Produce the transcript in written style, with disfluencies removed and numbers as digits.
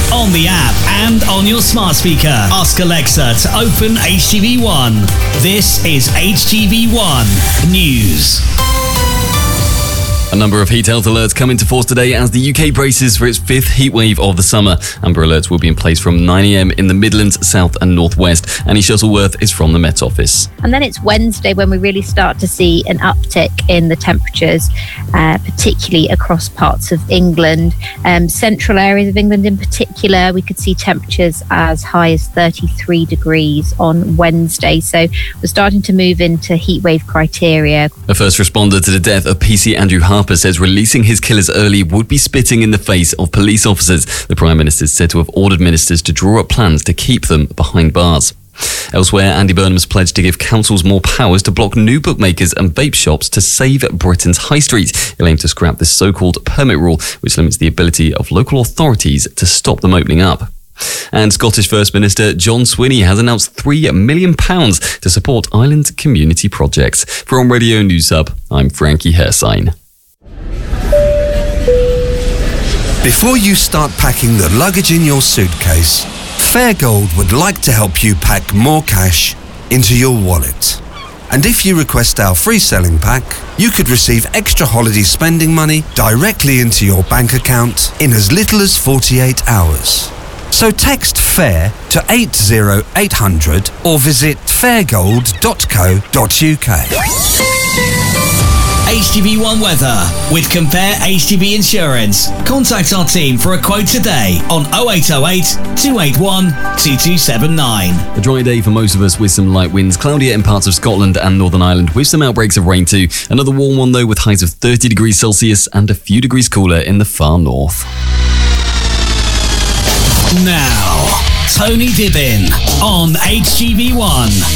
on the app and on your smart speaker. Ask Alexa to open HTV1. This is HTV1 News. A number of heat health alerts come into force today as the UK braces for its fifth heat wave of the summer. Amber alerts will be in place from 9 a.m. in the Midlands, South and North West. Annie Shuttleworth is from the Met Office. And then it's Wednesday when we really start to see an uptick in the temperatures, particularly across parts of England. Central areas of England in particular, we could see temperatures as high as 33 degrees on Wednesday. So we're starting to move into heatwave criteria. A first responder to the death of PC Andrew Harper says releasing his killers early would be spitting in the face of police officers. The Prime Minister is said to have ordered ministers to draw up plans to keep them behind bars. Elsewhere, Andy Burnham has pledged to give councils more powers to block new bookmakers and vape shops to save Britain's high street. He'll aim to scrap this so-called permit rule, which limits the ability of local authorities to stop them opening up. And Scottish First Minister John Swinney has announced £3 million to support island community projects. For On Radio News Hub, I'm Frankie Hersign. Before you start packing the luggage in your suitcase, Fairgold would like to help you pack more cash into your wallet. And if you request our free selling pack, you could receive extra holiday spending money directly into your bank account in as little as 48 hours. So text FAIR to 80800 or visit fairgold.co.uk. HTV1 Weather with Compare HTV Insurance. Contact our team for a quote today on 0808 281 2279. A dry day for most of us with some light winds, cloudier in parts of Scotland and Northern Ireland with some outbreaks of rain too. Another warm one though with highs of 30 degrees Celsius and a few degrees cooler in the far north. Now, Tony Dibbin on HTV1.